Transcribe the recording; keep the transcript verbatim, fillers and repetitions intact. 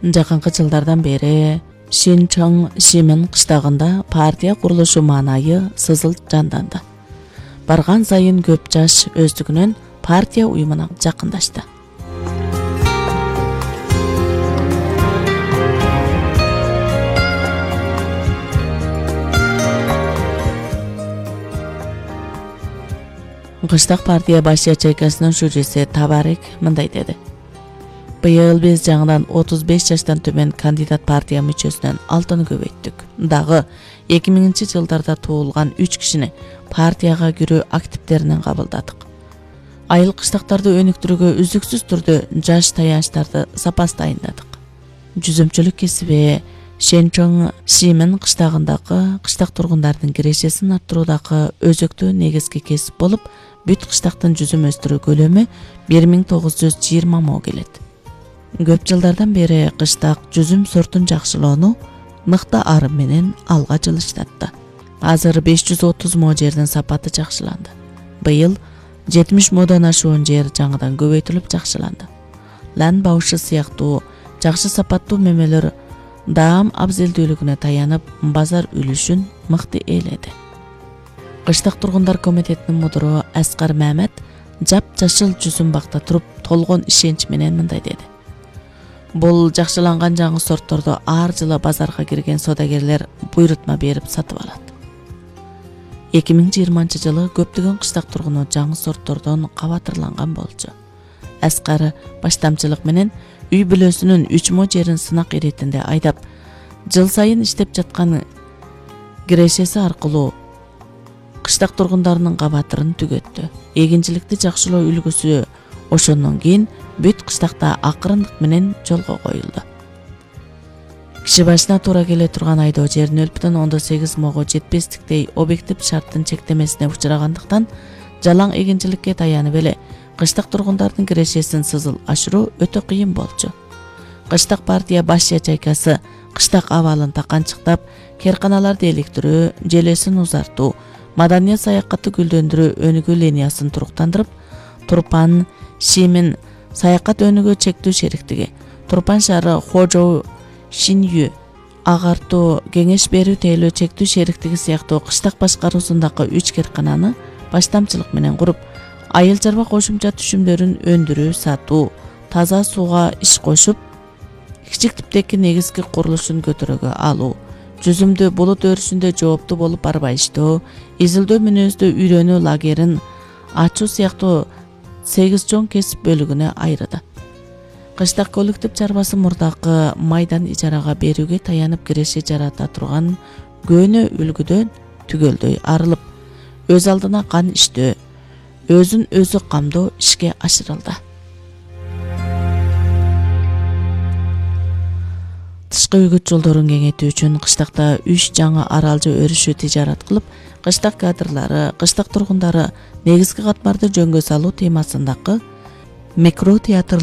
Жакынкы жылдардан бери Шинчон Шимен кыштагында партия курулушу маанайы сызыл жанданды. Барган сайын көп жаш өздүгүнөн партия уюмуна жакындашты. Кыштак партия баш ячейкасынын шүрөсү Табарек мындай деди. Быйыл биз жаңыдан отуз беш жаштан төмөн кандидат партия мүчөсүнөн алтыны көбөйттүк. Дагы эки миңинчи жылдарда туулган үч кишини партияга кирүү активдеринен кабылдадык. Айыл кыштактарды өнүктүрүүгө үздүксүз түрдө жаш таянычтарды запас дайындадык. Жүзөмчүлүк кесиби Шинчон Шимен кыштагындагы кыштак тургундардын кирешесин арттыруудагы өзөктүү негизги кесип болуп, бүт кыштактын жүзүм өстүрүү көлөмү бир миң тогуз жүз жыйырма мо келет. Көп жылдардан бери кыштак жүзүм сортун жакшылоону мыкты арым менен алга жылыштатты. Азыр беш жүз отуз мо жердин сапаты жакшыланды. Быйыл жетимиш модон ашуун жер жаңыдан көбөйтүлүп жакшыланды. Лан баушы сыяктуу жакшы сапаттуу мемелер даам абзелдүүлүгүнө таянып, базар үлүшүн мыкты ээледи. Кыштак тургундар комитетинин мудуру Аскар Мамет жап жашыл жүзүм бакта туруп толгон ишенч менен мындай деди. Бул жакшыланган жаңы сортторду ар жылы базарга кирген содагерлер буйрутма берип сатып алат. эки миң жыйырманчы жылы көптөгөн кыштак тургуну жаңы сорттордон кабатырланган болчу. Аскар баштамчылык менен үй бүлөсүнүн үч мо жерин сынак иретинде айдап, жыл сайын иштеп жаткан кирешеси аркылуу кыштак тургундарынын кабатырын түгөттү. Эгинчиликти жакшылоо үлгүсү ошондон кийин бүт кыштакта акырындык менен жолго коюлду. Киши башына туура келе турган айдоо жер нөл бүтүн ондон сегиз мого жетпестиктей объектив шарттын чектемесине учурагандыктан жалаң эгинчиликке таянып эле кыштак тургундардын кирешесин сызыл ашыруу өтө кыйын болчу. Кыштак партия баш ячейкасы кыштак абалын таканчыктап, керканаларды электирүү, желесин узартуу, маданият саякатты гүлдөндүрүү өнүгүү линиясын туруктандырып, Турпан Шимен саякат өнүгүү чектүү шериктиги, Турпан шаары Хожоу Шинью агартуу кеңеш берүү тейлөө чектүү шериктиги сыяктуу кыштак башкаруусундагы үч керкананы баштамчылык менен куруп, айыл чарба кошумча түшүмдөрүн өндүрүү, сатуу, таза сууга иш кошуп, кичик типтеги негизги курулушун көтөрөгө алуу, жүзүмдү булут өрүшүндө жооптуу болуп барбайыштоо, изилдөө мүнөздө үйрөнүү лагерин ачуу сыяктуу сегиз чоң кесип бөлүгүнө айырды. Кыштак коллектив чарбасы мурдакы майдан ижарага берүүгө таянып киреше жарата турган көөнө үлгүдөн түгөлдөй арылып, өз алдына кан иштөө, өзүн өзү камдоо ишке ашырылды. Тышкы үгүт жолдорун кеңейтүү үчүн кыштакта үч жаңы аралжы өрүшү тижарат кылып, кыштак кадрлары, кыштак тургундары негизги катмарды жөнгө салуу темасындагы микро театр